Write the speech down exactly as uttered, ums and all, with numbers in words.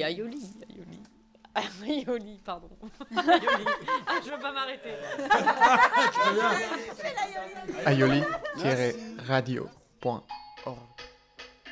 Aioli, Aioli, Aioli. Aioli, pardon. Aioli. Ah, je veux pas m'arrêter. aioli tiret radio point org